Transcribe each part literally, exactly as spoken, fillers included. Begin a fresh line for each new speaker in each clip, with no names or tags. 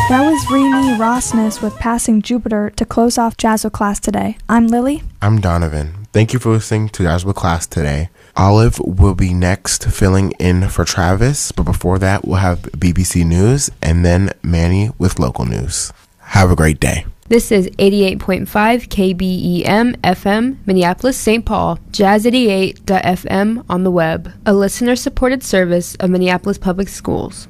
That was Remy Rossness with Passing Jupiter to close off Jazz with Class today. I'm Lily.
I'm Donovan. Thank you for listening to Jazz with Class today. Olive will be next filling in for Travis, but before that we'll have B B C News and then Manny with local news. Have a great day.
This is eighty-eight point five K B E M F M, Minneapolis, Saint Paul, jazz eighty-eight dot f m on the web, a listener-supported service of Minneapolis Public Schools.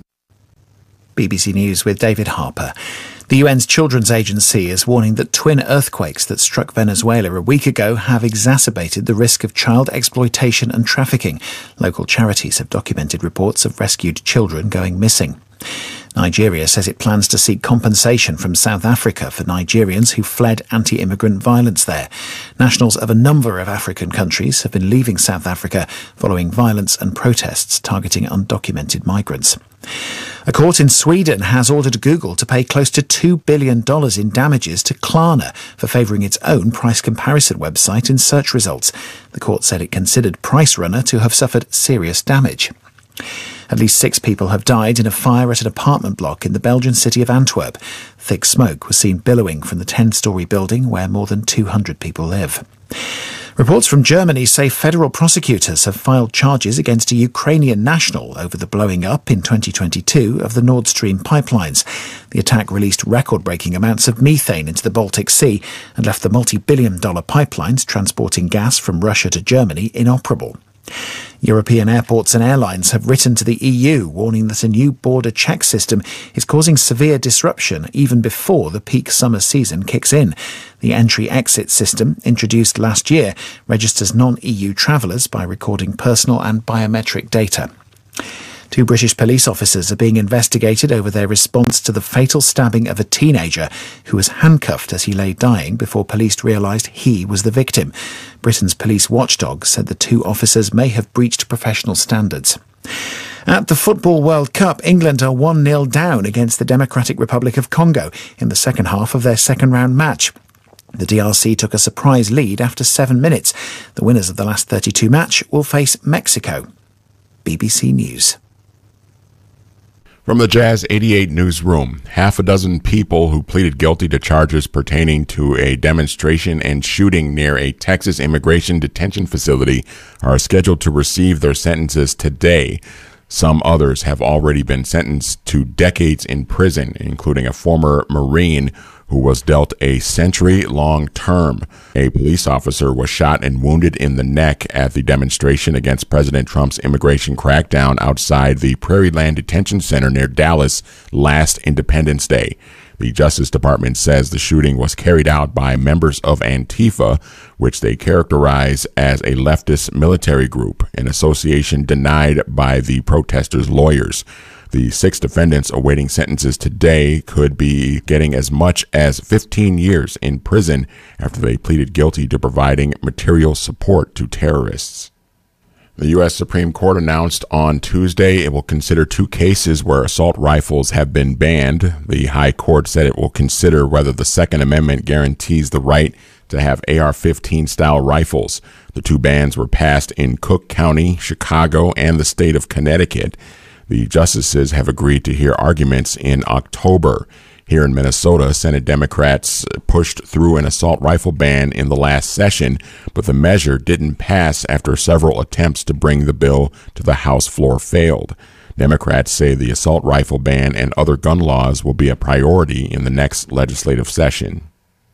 B B C News with David Harper. The U N's Children's Agency is warning that twin earthquakes that struck Venezuela a week ago have exacerbated the risk of child exploitation and trafficking. Local charities have documented reports of rescued children going missing. Nigeria says it plans to seek compensation from South Africa for Nigerians who fled anti-immigrant violence there. Nationals of a number of African countries have been leaving South Africa following violence and protests targeting undocumented migrants. A court in Sweden has ordered Google to pay close to two billion dollars in damages to Klarna for favouring its own price comparison website in search results. The court said it considered PriceRunner to have suffered serious damage. At least six people have died in a fire at an apartment block in the Belgian city of Antwerp. Thick smoke was seen billowing from the ten-storey building where more than two hundred people live. Reports from Germany say federal prosecutors have filed charges against a Ukrainian national over the blowing up in twenty twenty-two of the Nord Stream pipelines. The attack released record-breaking amounts of methane into the Baltic Sea and left the multi-billion dollar pipelines transporting gas from Russia to Germany inoperable. European airports and airlines have written to the E U warning that a new border check system is causing severe disruption even before the peak summer season kicks in. The entry-exit system, introduced last year, registers non-E U travellers by recording personal and biometric data. Two British police officers are being investigated over their response to the fatal stabbing of a teenager who was handcuffed as he lay dying before police realised he was the victim. Britain's police watchdog said the two officers may have breached professional standards. At the Football World Cup, England are one nil down against the Democratic Republic of Congo in the second half of their second-round match. The D R C took a surprise lead after seven minutes. The winners of the last thirty-two match will face Mexico. B B C News.
From the Jazz eighty-eight newsroom, half a dozen people who pleaded guilty to charges pertaining to a demonstration and shooting near a Texas immigration detention facility are scheduled to receive their sentences today. Some others have already been sentenced to decades in prison, including a former Marine who was dealt a century-long term. A police officer was shot and wounded in the neck at the demonstration against President Trump's immigration crackdown outside the Prairie Land Detention Center near Dallas last Independence Day. The Justice Department says the shooting was carried out by members of Antifa, which they characterize as a leftist military group, an association denied by the protesters' lawyers. The six defendants awaiting sentences today could be getting as much as fifteen years in prison after they pleaded guilty to providing material support to terrorists. The U S Supreme Court announced on Tuesday it will consider two cases where assault rifles have been banned. The High Court said it will consider whether the Second Amendment guarantees the right to have A R fifteen style rifles. The two bans were passed in Cook County, Chicago, and the state of Connecticut. The justices have agreed to hear arguments in October. Here in Minnesota, Senate Democrats pushed through an assault rifle ban in the last session, but the measure didn't pass after several attempts to bring the bill to the House floor failed. Democrats say the assault rifle ban and other gun laws will be a priority in the next legislative session.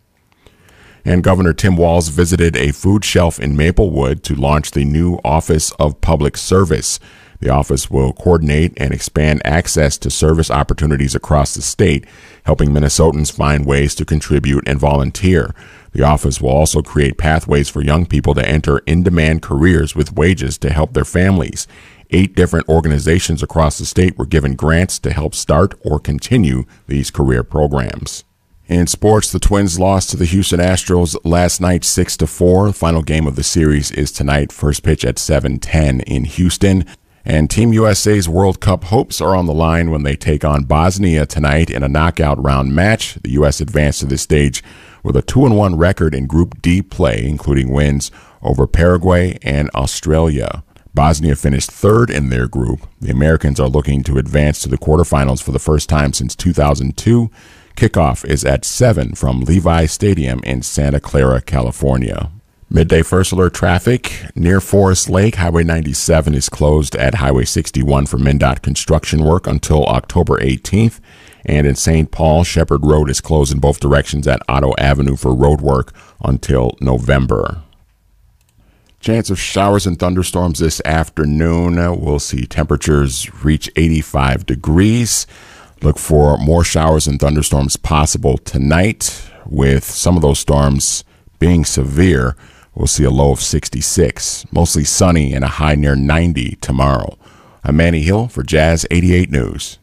And Governor Tim Walz visited a food shelf in Maplewood to launch the new Office of Public Service. The office will coordinate and expand access to service opportunities across the state, helping Minnesotans find ways to contribute and volunteer. The office will also create pathways for young people to enter in-demand careers with wages to help their families. Eight different organizations across the state were given grants to help start or continue these career programs. In sports, the Twins lost to the Houston Astros last night six to four. The final game of the series is tonight, first pitch at seven ten in Houston. And Team U S A's World Cup hopes are on the line when they take on Bosnia tonight in a knockout round match. The U S advanced to this stage with a two and one record in Group D play, including wins over Paraguay and Australia. Bosnia finished third in their group. The Americans are looking to advance to the quarterfinals for the first time since two thousand two. Kickoff is at seven from Levi Stadium in Santa Clara, California. Midday first alert traffic near Forest Lake. Highway ninety-seven is closed at Highway sixty-one for MnDOT construction work until October eighteenth. And in Saint Paul, Shepherd Road is closed in both directions at Otto Avenue for road work until November. Chance of showers and thunderstorms this afternoon. We'll see temperatures reach eighty-five degrees. Look for more showers and thunderstorms possible tonight, with some of those storms being severe. We'll see a low of sixty-six. Mostly sunny and a high near ninety tomorrow. I'm Manny Hill for Jazz eighty-eight News.